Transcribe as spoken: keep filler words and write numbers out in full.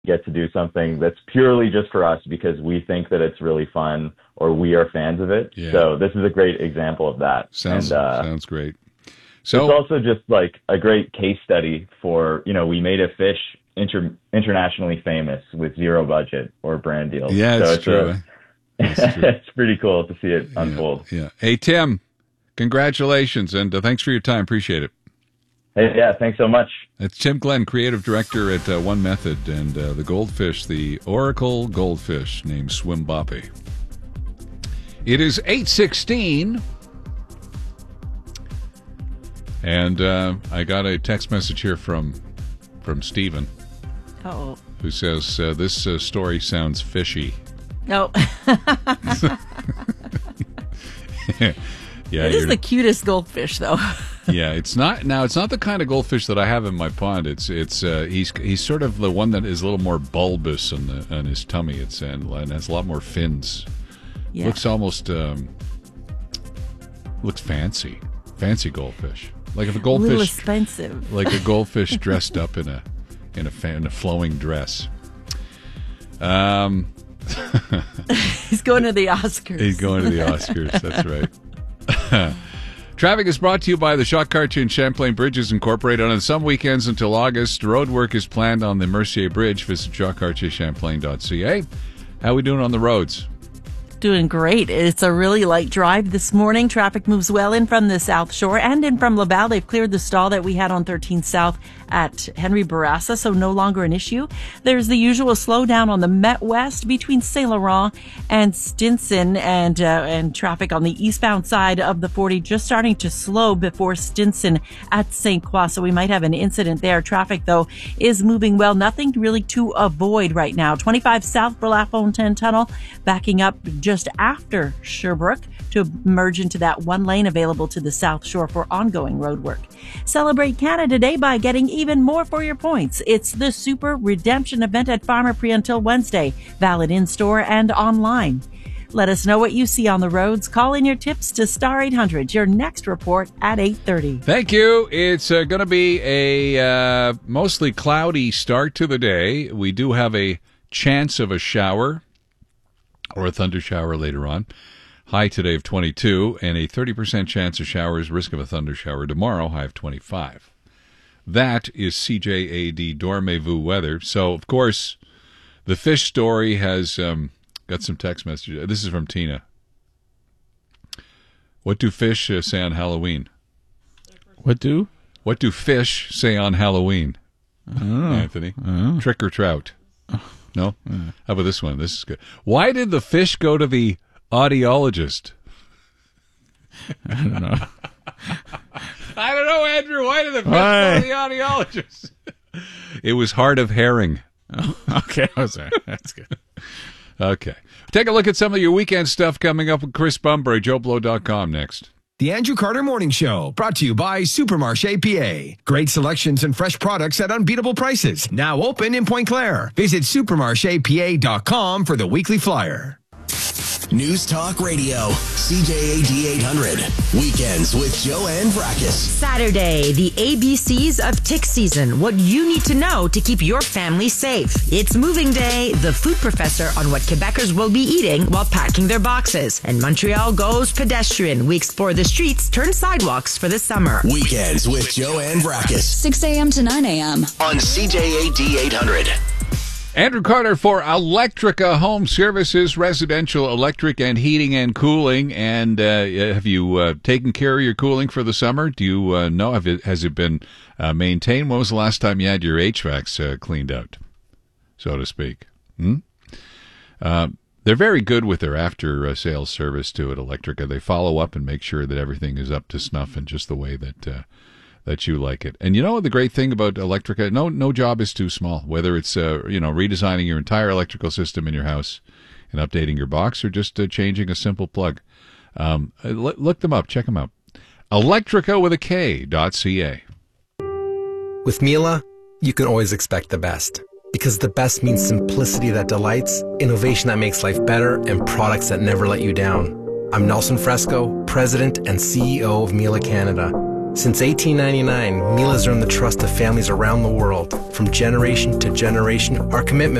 get to do something that's purely just for us because we think that it's really fun or we are fans of it. Yeah. So this is a great example of that. Sounds and, uh, sounds great. So it's also just like a great case study for, you know, we made a fish inter- internationally famous with zero budget or brand deals. Yeah, it's, so it's true. A, it's true. It's pretty cool to see it unfold. Yeah. yeah. Hey, Tim, congratulations, and uh, thanks for your time. Appreciate it. Hey, yeah, thanks so much. It's Tim Glenn, creative director at uh, One Method, and uh, the goldfish, the Oracle goldfish named Swimboppy. It is eight sixteen, and uh, I got a text message here from from Stephen, Uh-oh. who says, uh, this uh, story sounds fishy. No. Yeah, it is the cutest goldfish, though. Yeah, it's not now. It's not the kind of goldfish that I have in my pond. It's it's uh, he's he's sort of the one that is a little more bulbous on the on his tummy. It's and, and has a lot more fins. Yeah. Looks almost um, looks fancy, fancy goldfish. Like if a A little goldfish, expensive. like a goldfish dressed up in a in a, in a flowing dress. Um, He's going to the Oscars. He's going to the Oscars. That's right. Traffic is brought to you by the Jacques Cartier and Champlain Bridges Incorporated. On some weekends until August, road work is planned on the Mercier Bridge. Visit jacques cartier champlain dot c a. How are we doing on the roads? Doing great. It's a really light drive this morning. Traffic moves well in from the South Shore and in from Laval. They've cleared the stall that we had on thirteen South at Henry Bourassa, so no longer an issue. There's the usual slowdown on the Met West between Saint Laurent and Stinson, and uh, and traffic on the eastbound side of the forty just starting to slow before Stinson at Saint Croix. So we might have an incident there. Traffic, though, is moving well. Nothing really to avoid right now. twenty-five South for La Fontaine Tunnel, backing up just after Sherbrooke to merge into that one lane available to the South Shore for ongoing road work. Celebrate Canada Day by getting even more for your points. It's the Super Redemption event at Pharmaprix until Wednesday, valid in-store and online. Let us know what you see on the roads. Call in your tips to Star eight hundred. Your next report at eight thirty. Thank you. It's uh, going to be a uh, mostly cloudy start to the day. We do have a chance of a shower or a thunder shower later on. High today of twenty-two, and a thirty percent chance of showers, risk of a thunder shower tomorrow, high of twenty-five. That is C J A D Dormez-vous weather. So, of course, the fish story has um, got some text messages. This is from Tina. What do fish uh, say on Halloween? What do? What do fish say on Halloween? Oh. Anthony? Oh. Trick or trout? No? How about this one? This is good. Why did the fish go to the audiologist? I don't know. I don't know, Andrew. Why did the fish Why? go to the audiologist? It was hard of herring. Oh, okay, I was there. That's good. Okay. Take a look at some of your weekend stuff coming up with Chris Bumbury, joe blow dot com next. The Andrew Carter Morning Show, brought to you by Supermarché P A. Great selections and fresh products at unbeatable prices. Now open in Pointe Claire. Visit supermarché p a dot com for the weekly flyer. News Talk Radio, C J A D eight hundred. Weekends with Joanne Vrackus. Saturday, the A B Cs of tick season. What you need to know to keep your family safe. It's moving day, the food professor on what Quebecers will be eating while packing their boxes. And Montreal goes pedestrian. We explore the streets, turn sidewalks for the summer. Weekends with Joanne Vrackus. six a.m. to nine a.m. on C J A D eight hundred. Andrew Carter for Electrica Home Services, residential electric and heating and cooling. And uh, have you uh, taken care of your cooling for the summer? Do you uh, know? Have it, has it been uh, maintained? When was the last time you had your H V A Cs uh, cleaned out, so to speak? Hmm? Uh, they're very good with their after-sales service, too, at Electrica. They follow up and make sure that everything is up to snuff and just the way that... Uh, that you like it. And you know the great thing about Electrica, no no job is too small, whether it's uh, you know redesigning your entire electrical system in your house and updating your box or just uh, changing a simple plug. Um, l- look them up, check them out. Electrica with a K dot C A. With Miele, you can always expect the best. Because the best means simplicity that delights, innovation that makes life better, and products that never let you down. I'm Nelson Fresco, President and C E O of Miele Canada. Since eighteen ninety-nine, Mila's earned the trust of families around the world. From generation to generation, our commitment